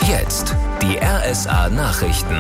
Jetzt die RSA Nachrichten.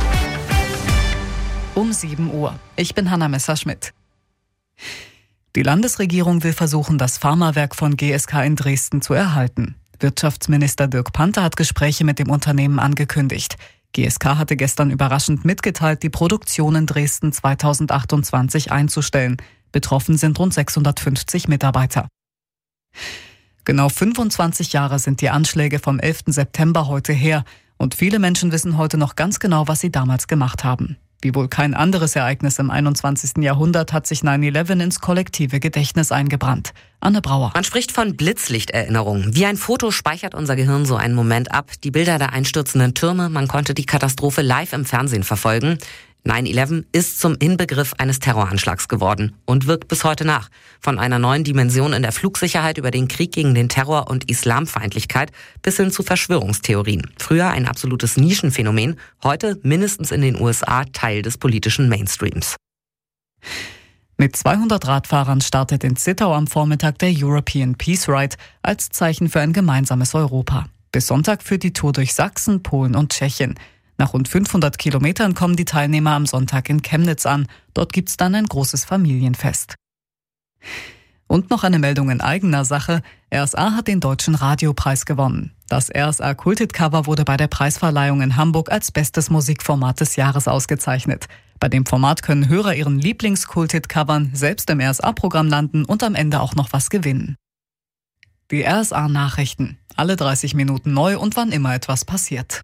Um 7 Uhr. Ich bin Hanna Messerschmidt. Die Landesregierung will versuchen, das Pharmawerk von GSK in Dresden zu erhalten. Wirtschaftsminister Dirk Panther hat Gespräche mit dem Unternehmen angekündigt. GSK hatte gestern überraschend mitgeteilt, die Produktion in Dresden 2028 einzustellen. Betroffen sind rund 650 Mitarbeiter. Genau 25 Jahre sind die Anschläge vom 11. September heute her. Und viele Menschen wissen heute noch ganz genau, was sie damals gemacht haben. Wie wohl kein anderes Ereignis im 21. Jahrhundert hat sich 9/11 ins kollektive Gedächtnis eingebrannt. Anne Brauer. Man spricht von Blitzlichterinnerung. Wie ein Foto speichert unser Gehirn so einen Moment ab. Die Bilder der einstürzenden Türme, man konnte die Katastrophe live im Fernsehen verfolgen. 9/11 ist zum Inbegriff eines Terroranschlags geworden und wirkt bis heute nach. Von einer neuen Dimension in der Flugsicherheit über den Krieg gegen den Terror und Islamfeindlichkeit bis hin zu Verschwörungstheorien. Früher ein absolutes Nischenphänomen, heute mindestens in den USA Teil des politischen Mainstreams. Mit 200 Radfahrern startet in Zittau am Vormittag der European Peace Ride als Zeichen für ein gemeinsames Europa. Bis Sonntag führt die Tour durch Sachsen, Polen und Tschechien. Nach rund 500 Kilometern kommen die Teilnehmer am Sonntag in Chemnitz an. Dort gibt's dann ein großes Familienfest. Und noch eine Meldung in eigener Sache. RSA hat den Deutschen Radiopreis gewonnen. Das RSA Kulthit-Cover wurde bei der Preisverleihung in Hamburg als bestes Musikformat des Jahres ausgezeichnet. Bei dem Format können Hörer ihren Lieblings-Kulthit-Covern selbst im RSA-Programm landen und am Ende auch noch was gewinnen. Die RSA-Nachrichten. Alle 30 Minuten neu und wann immer etwas passiert.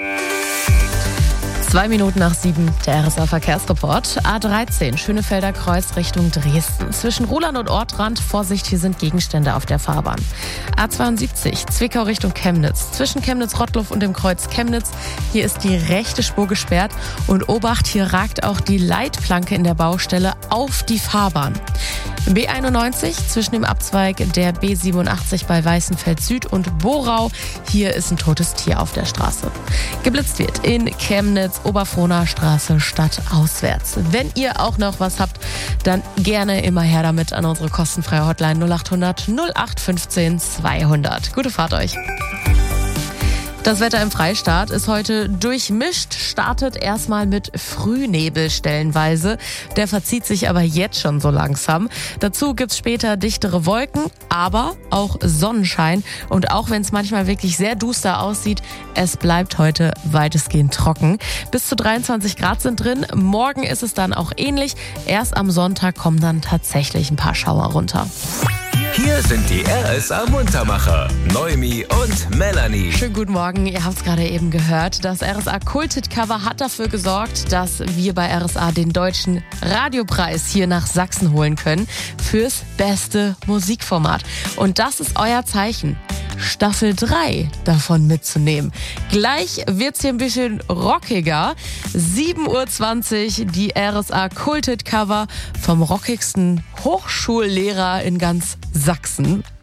2 Minuten nach 7, der RSA-Verkehrsreport. A13, Schönefelder Kreuz Richtung Dresden. Zwischen Ruhland und Ortrand, Vorsicht, hier sind Gegenstände auf der Fahrbahn. A72, Zwickau Richtung Chemnitz. Zwischen Chemnitz-Rottluff und dem Kreuz Chemnitz, hier ist die rechte Spur gesperrt. Und Obacht, hier ragt auch die Leitplanke in der Baustelle auf die Fahrbahn. B91, zwischen dem Abzweig der B87 bei Weißenfeld Süd und Borau, hier ist ein totes Tier auf der Straße. Geblitzt wird in Chemnitz, Oberfrohner Straße stadtauswärts. Wenn ihr auch noch was habt, dann gerne immer her damit an unsere kostenfreie Hotline 0800 0815 200. Gute Fahrt euch. Das Wetter im Freistaat ist heute durchmischt, startet erstmal mit Frühnebel stellenweise. Der verzieht sich aber jetzt schon so langsam. Dazu gibt's später dichtere Wolken, aber auch Sonnenschein. Und auch wenn es manchmal wirklich sehr duster aussieht, es bleibt heute weitestgehend trocken. Bis zu 23 Grad sind drin. Morgen ist es dann auch ähnlich. Erst am Sonntag kommen dann tatsächlich ein paar Schauer runter. Hier sind die RSA Muntermacher, Noemi und Melanie. Schönen guten Morgen, ihr habt es gerade eben gehört. Das RSA Kulthit-Cover hat dafür gesorgt, dass wir bei RSA den Deutschen Radiopreis hier nach Sachsen holen können fürs beste Musikformat. Und das ist euer Zeichen, Staffel 3 davon mitzunehmen. Gleich wird's hier ein bisschen rockiger. 7:20 Uhr, die RSA Kulthit-Cover vom rockigsten Hochschullehrer in ganz Sachsen.